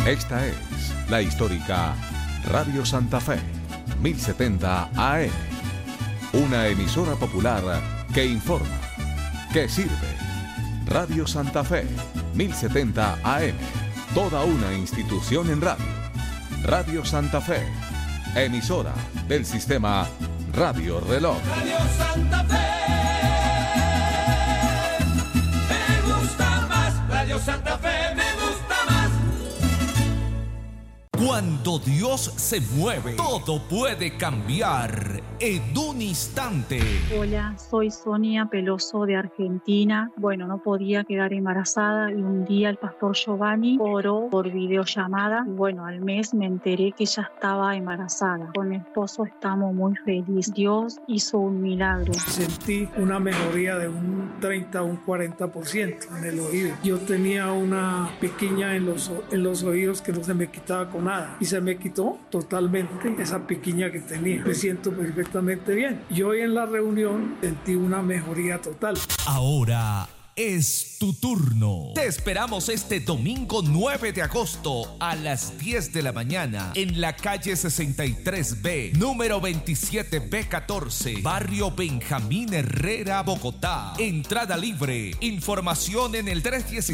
Esta es la histórica Radio Santa Fe, 1070 AM. Una emisora popular que informa, que sirve. Radio Santa Fe, 1070 AM. Toda una institución en radio. Radio Santa Fe, emisora del sistema Radio Reloj. Radio Santa Fe. Me gusta más. Radio Santa Fe me gusta más. Cuando Dios se mueve, todo puede cambiar en un instante. Hola, soy Sonia Peloso de Argentina. Bueno, no podía quedar embarazada y un día el pastor Giovanni oró por videollamada. Bueno, al mes me enteré que ya estaba embarazada. Con mi esposo estamos muy felices. Dios hizo un milagro. Sentí una mejoría de un 30 a un 40% en el oído. Yo tenía una piquiña en los oídos que no se me quitaba con nada y se me quitó totalmente esa piquiña que tenía. Me siento perfectamente bien. Y hoy en la reunión sentí una mejoría total. Ahora es tu turno. Te esperamos este domingo 9 de agosto a las 10 de la mañana en la calle 63B, número 27B14, barrio Benjamín Herrera, Bogotá. Entrada libre. Información en el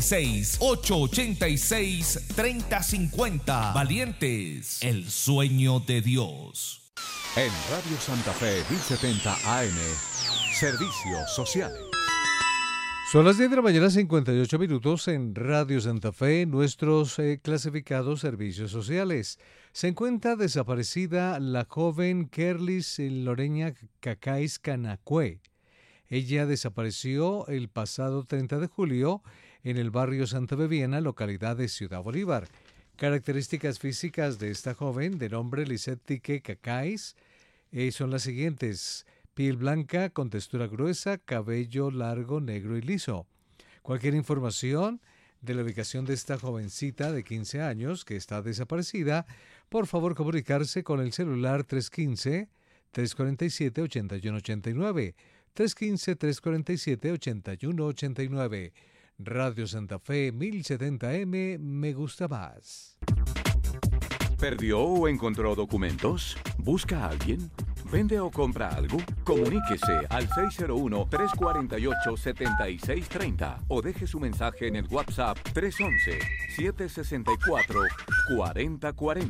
316-886-3050. Valientes, el sueño de Dios. En Radio Santa Fe 1070 AM, Servicios Sociales. Son las 10 de la mañana, 58 minutos en Radio Santa Fe, nuestros clasificados servicios sociales. Se encuentra desaparecida la joven Kerlis Loreña Cacáis Canacue. Ella desapareció el pasado 30 de julio en el barrio Santa Bebiana, localidad de Ciudad Bolívar. Características físicas de esta joven, de nombre Lisette Tique Cacáis, son las siguientes: piel blanca con textura gruesa, cabello largo, negro y liso. Cualquier información de la ubicación de esta jovencita de 15 años que está desaparecida, por favor comunicarse con el celular 315-347-8189, 315-347-8189. Radio Santa Fe 1070M, me gusta más. ¿Perdió o encontró documentos? ¿Busca a alguien? ¿Vende o compra algo? Comuníquese al 601-348-7630 o deje su mensaje en el WhatsApp 311-764-4040.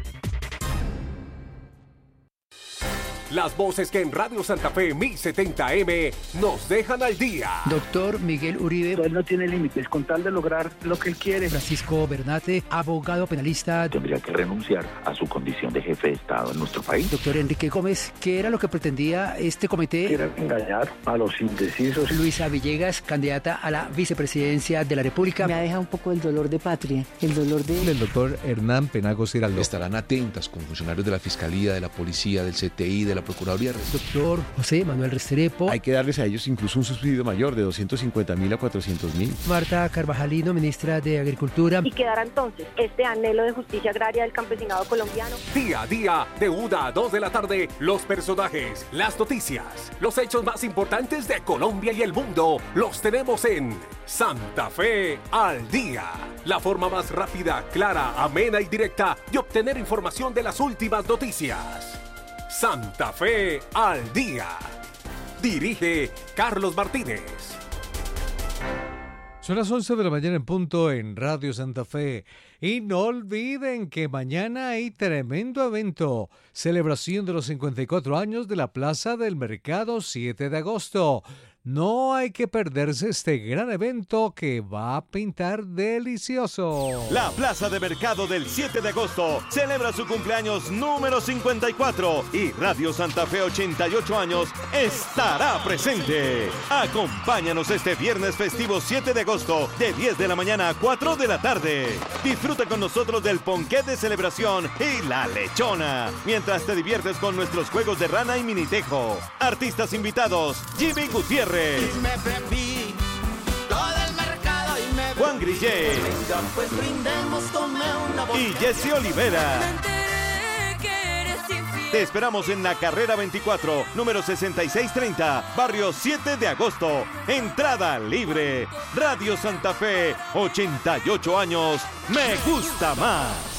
Las voces que en Radio Santa Fe 1070M nos dejan al día. Doctor Miguel Uribe. Él no tiene límites con tal de lograr lo que él quiere. Francisco Bernate, abogado penalista. Tendría que renunciar a su condición de jefe de Estado en nuestro país. Doctor Enrique Gómez, ¿qué era lo que pretendía este comité? Era engañar a los indecisos. Luisa Villegas, candidata a la vicepresidencia de la República. Me ha dejado un poco el dolor de patria, el dolor de... El doctor Hernán Penagos Giraldo. Estarán atentas con funcionarios de la Fiscalía, de la Policía, del CTI, de la Procuraduría. Doctor José Manuel Restrepo. Hay que darles a ellos incluso un subsidio mayor de 250.000 a 400.000. Marta Carvajalino, ministra de Agricultura. Y quedará entonces este anhelo de justicia agraria del campesinado colombiano. Día a día, de 1 a 2 de la tarde, los personajes, las noticias, los hechos más importantes de Colombia y el mundo, los tenemos en Santa Fe al Día. La forma más rápida, clara, amena y directa de obtener información de las últimas noticias. Santa Fe al Día. Dirige Carlos Martínez. Son las 11 de la mañana en punto en Radio Santa Fe. Y no olviden que mañana hay tremendo evento. Celebración de los 54 años de la Plaza del Mercado 7 de agosto. No hay que perderse este gran evento que va a pintar delicioso. La Plaza de Mercado del 7 de agosto celebra su cumpleaños número 54 y Radio Santa Fe 88 años estará presente. Acompáñanos este viernes festivo 7 de agosto de 10 de la mañana a 4 de la tarde. Disfruta con nosotros del ponqué de celebración y la lechona, mientras te diviertes con nuestros juegos de rana y minitejo. Artistas invitados: Jimmy Gutiérrez, Y me bebí todo el mercado y me Juan Grillé, venga, pues brindemos, tome una y Jesse Olivera. Me enteré que eres infiel. Te esperamos en la carrera 24, número 6630, barrio 7 de agosto. Entrada libre. Radio Santa Fe, 88 años. Me gusta más.